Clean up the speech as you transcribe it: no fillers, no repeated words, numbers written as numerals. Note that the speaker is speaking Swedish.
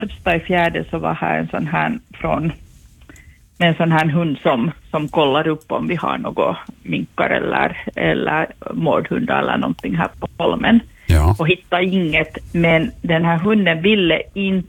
första i fjärde så var här en sån här med en sån här hund som kollar upp om vi har några minkar eller mårdhundar eller någonting här på holmen. Ja. Och hittade inget, men den här hunden ville inte